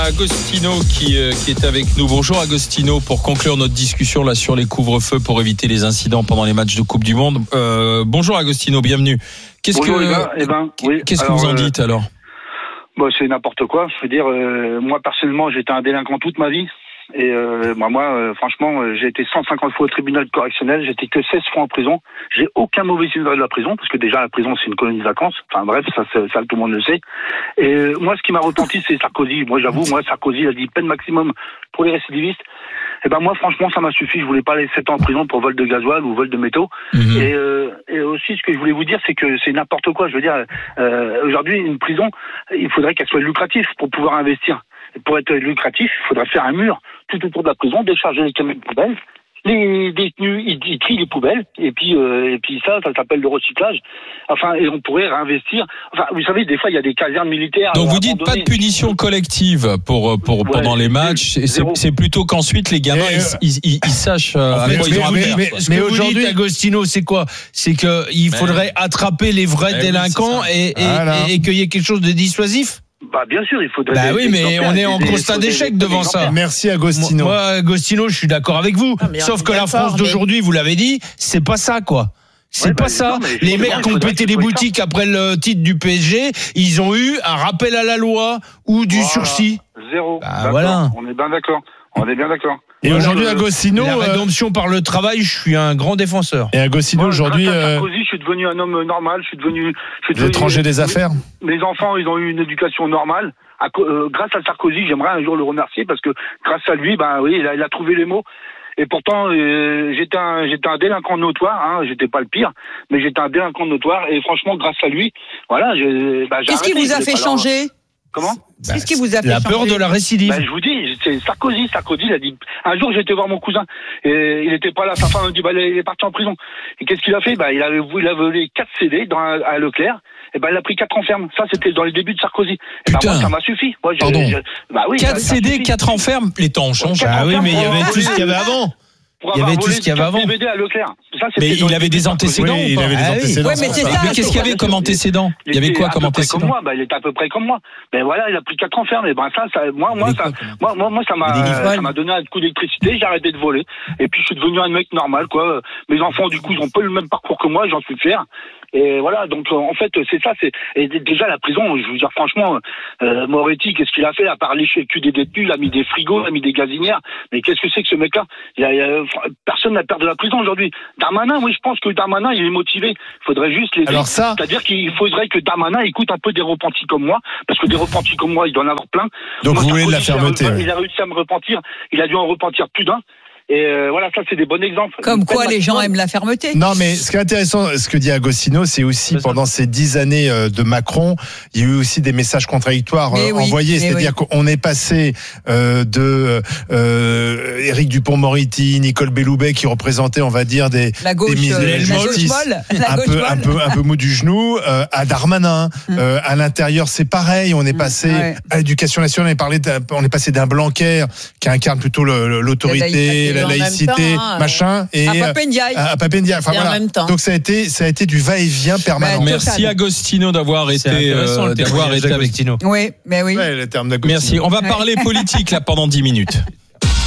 Agostino qui est avec nous. Bonjour Agostino, pour conclure notre discussion là sur les couvre-feux pour éviter les incidents pendant les matchs de Coupe du Monde. Bonjour Agostino, bienvenue. Bonjour les gars. Qu'est-ce que vous en dites alors ? C'est n'importe quoi. Je veux dire, moi personnellement, j'étais un délinquant toute ma vie. Et franchement, j'ai été 150 fois au tribunal correctionnel, j'étais que 16 fois en prison. J'ai aucun mauvais souvenir de la prison, parce que déjà la prison c'est une colonie de vacances. Enfin bref, ça tout le monde le sait. Et moi, ce qui m'a retenti, c'est Sarkozy. Moi, j'avoue, Sarkozy il a dit peine maximum pour les récidivistes. Et moi, franchement, ça m'a suffi. Je voulais pas aller 7 ans en prison pour vol de gasoil ou vol de métaux. Et aussi, ce que je voulais vous dire, c'est que c'est n'importe quoi. Je veux dire, aujourd'hui, une prison, il faudrait qu'elle soit lucrative pour pouvoir investir. Et pour être lucratif, il faudrait faire un mur tout autour de la prison, décharger les camions de poubelles. Les détenus, ils trient les poubelles, et puis ça s'appelle le recyclage. Enfin, et on pourrait réinvestir. Enfin, vous savez, des fois, il y a des casernes militaires. Donc vous dites pas de punition collective pendant les matchs. C'est plutôt qu'ensuite les gamins ils sachent à quoi ils ont affaire. Mais aujourd'hui, Agostino, c'est quoi ? C'est que il faudrait attraper les vrais délinquants et qu'il y ait quelque chose de dissuasif. Bien sûr, il faudrait. Mais on est en constat d'échec devant ça. Merci Agostino. Moi, Agostino, je suis d'accord avec vous. Sauf que la France d'aujourd'hui, vous l'avez dit, c'est pas ça, quoi. C'est pas ça. Les mecs qui ont pété les boutiques après le titre du PSG, ils ont eu un rappel à la loi ou du sursis. Zéro. Voilà. On est bien d'accord. Et aujourd'hui, Agostino, la rédemption par le travail, je suis un grand défenseur. Et Agostino, aujourd'hui, Sarkozy, je suis devenu un homme normal. Je suis devenu l'étranger des affaires. Mes enfants, ils ont eu une éducation normale. Grâce à Sarkozy, j'aimerais un jour le remercier parce que grâce à lui, il a trouvé les mots. Et pourtant, j'étais un délinquant notoire. J'étais pas le pire, mais j'étais un délinquant notoire. Et franchement, grâce à lui, voilà. Qu'est-ce qui vous a fait changer ? Comment ? Qu'est-ce qui vous a fait changer ? La peur de la récidive. Je vous dis, c'est Sarkozy. Sarkozy, il a dit. Un jour, j'étais voir mon cousin. Et il était pas là. Sa femme m'a dit, il est parti en prison. Et qu'est-ce qu'il a fait ? Il a volé 4 CD à Leclerc. Et il a pris 4 ans ferme. Ça, c'était dans les débuts de Sarkozy. Putain. Moi, ça m'a suffi. Moi, 4 CD, 4 ans ferme. Les temps ont changé. Mais il y avait tout ce qu'il y avait avant. Il y avait tout ce qu'il y avait avant. À Leclerc. Mais il avait des antécédents. Oui, il avait des antécédents. Mais qu'est-ce qu'il y avait comme antécédents ? Il y avait quoi comme antécédents ? Il était à peu près comme moi. Mais voilà, il a pris 4 ans ferme. Et ça m'a donné un coup d'électricité. J'ai arrêté de voler. Et puis je suis devenu un mec normal, quoi. Mes enfants, du coup, ils ont pas eu le même parcours que moi. J'en suis fier. Et voilà, donc en fait, c'est ça. Et déjà la prison, je veux dire franchement, Moretti, qu'est-ce qu'il a fait à part lécher le cul des détenus ? Il a mis des frigos, il a mis des gazinières. Mais qu'est-ce que c'est que ce mec-là ? Personne n'a peur de la prison aujourd'hui. Darmanin, je pense que Darmanin, il est motivé. Il faudrait juste les. Alors ça, c'est-à-dire qu'il faudrait que Darmanin écoute un peu des repentis comme moi, parce que des repentis comme moi, il doit en avoir plein. Donc vous voulez de la fermeté. Il a réussi à me repentir. Il a dû en repentir plus d'un. Et voilà, ça c'est des bons exemples. Comme quoi les gens aiment la fermeté. Non, mais ce qui est intéressant, ce que dit Agostino, c'est aussi pendant ces 10 années de Macron, il y a eu aussi des messages contradictoires envoyés. C'est-à-dire qu'on est passé de Éric Dupond-Moretti, Nicole Belloubet, qui représentaient, on va dire, la gauche, un peu mou du genou, à Darmanin. À l'intérieur, c'est pareil. On est passé à l'Éducation nationale. On est passé d'un Blanquer qui incarne plutôt l'autorité, la laïcité, machin, et à Papendiaï. Enfin, voilà. Donc ça a été du va-et-vient permanent. Merci Agostino d'avoir été avec nous. Oui, mais oui. Le terme d'Agostino. Merci. On va parler politique là pendant 10 minutes.